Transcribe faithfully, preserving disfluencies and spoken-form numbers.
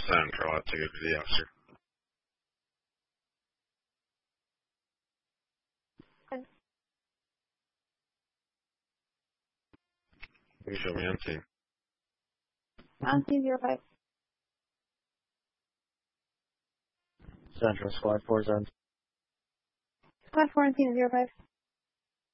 Central, I'll take it to the officer. You show me on scene. On scene zero five. Central, Squad four zone. Squad four on scene zero five.